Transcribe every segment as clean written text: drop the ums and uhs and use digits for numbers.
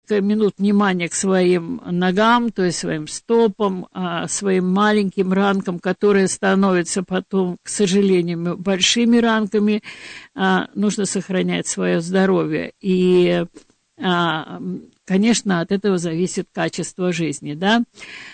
несколько минут внимания к своим ногам, то есть своим стопам, своим маленьким ранкам, которые становятся потом, к сожалению, большими ранками. Нужно сохранять свое здоровье. И, конечно, от этого зависит качество жизни, да.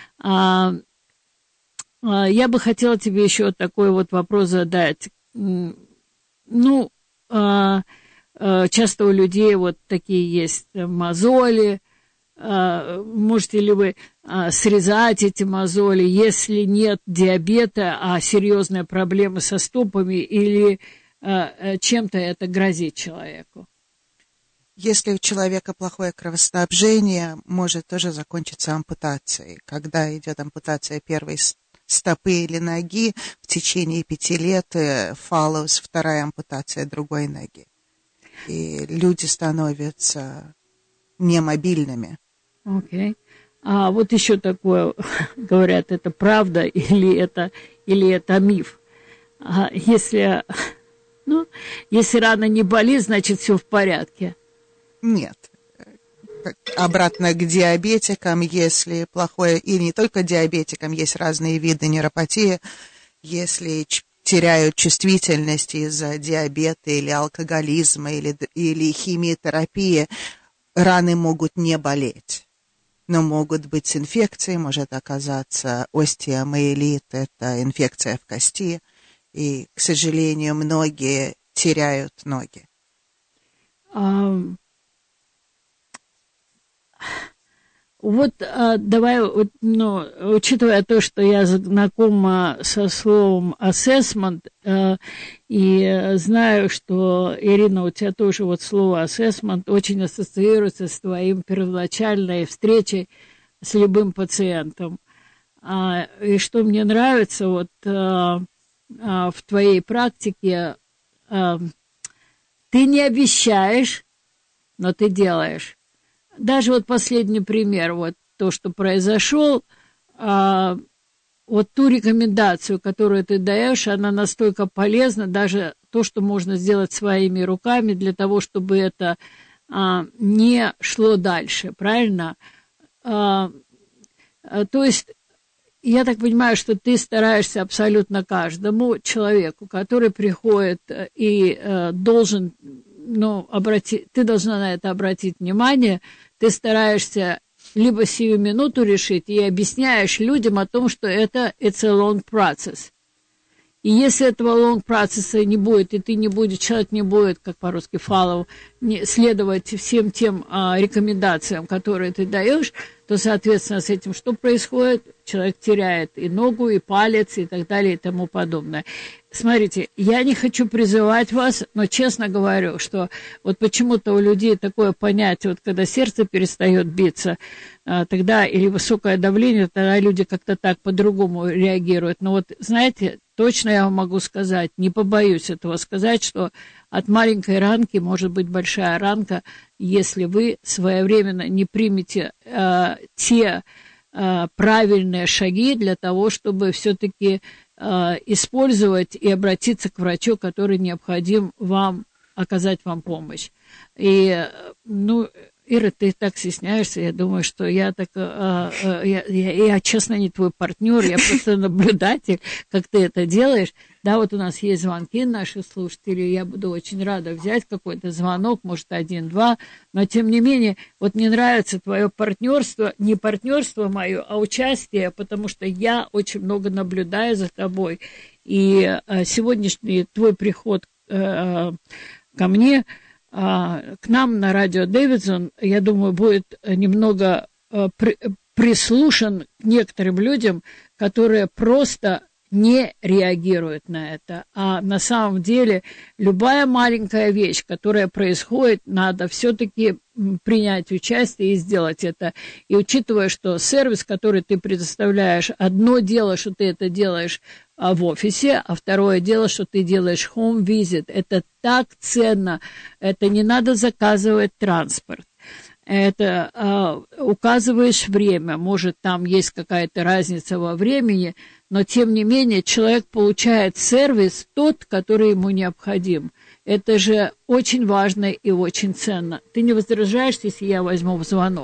Я бы хотела тебе еще такой вот вопрос задать. Ну, часто у людей вот такие есть мозоли. Можете ли вы срезать эти мозоли, если нет диабета, а серьезные проблемы со стопами, или чем-то это грозит человеку? Если у человека плохое кровоснабжение, может тоже закончиться ампутацией. Когда идет ампутация первой стопы или ноги, в течение 5 лет follows вторая ампутация другой ноги. И люди становятся немобильными. Окей. А вот еще такое, говорят, это правда или это миф? Если рана не болит, значит, все в порядке. Нет. Обратно к диабетикам, если плохое, и не только диабетикам, есть разные виды нейропатии, если теряют чувствительность из-за диабета или алкоголизма или химиотерапии, раны могут не болеть, но могут быть инфекции, может оказаться остеомиелит, это инфекция в кости, и, к сожалению, многие теряют ноги. Вот давай, учитывая то, что я знакома со словом assessment, и знаю, что, Ирина, у тебя тоже вот слово assessment очень ассоциируется с твоим первоначальной встречей с любым пациентом. И что мне нравится вот в твоей практике, ты не обещаешь, но ты делаешь. Даже вот последний пример, вот то, что произошло, вот ту рекомендацию, которую ты даешь, она настолько полезна, даже то, что можно сделать своими руками для того, чтобы это не шло дальше, правильно? То есть, я так понимаю, что ты стараешься абсолютно каждому человеку, который приходит и должен, ты должна на это обратить внимание, ты стараешься либо сию минуту решить и объясняешь людям о том, что это it's a long process. И если этого long process не будет, и человек не будет, как по-русски follow, следовать всем тем рекомендациям, которые ты даешь, то, соответственно, с этим что происходит? Человек теряет и ногу, и палец, и так далее, и тому подобное. Смотрите, я не хочу призывать вас, но честно говорю, что вот почему-то у людей такое понятие, вот когда сердце перестает биться, тогда или высокое давление, тогда люди как-то так по-другому реагируют. Но вот, знаете, точно я вам могу сказать, не побоюсь этого сказать, что от маленькой ранки может быть большая ранка, если вы своевременно не примете те правильные шаги для того, чтобы все-таки использовать и обратиться к врачу, который необходим вам, оказать вам помощь. И, Ира, ты так стесняешься, я думаю, что я честно не твой партнер, я просто наблюдатель, как ты это делаешь. Да, вот у нас есть звонки наших слушателей, я буду очень рада взять какой-то звонок, может, 1-2, но тем не менее, вот мне нравится твое партнерство, не партнерство мое, а участие, потому что я очень много наблюдаю за тобой, и сегодняшний твой приход ко мне, к нам на радио Дэвидсон, я думаю, будет немного прислушан к некоторым людям, которые просто не реагируют на это. А на самом деле любая маленькая вещь, которая происходит, надо все-таки принять участие и сделать это. И учитывая, что сервис, который ты предоставляешь, одно дело, что ты это делаешь в офисе, а второе дело, что ты делаешь home visit. Это так ценно. Это не надо заказывать транспорт. Это указываешь время, может, там есть какая-то разница во времени, но, тем не менее, человек получает сервис тот, который ему необходим. Это же очень важно и очень ценно. Ты не возражаешь, если я возьму звонок?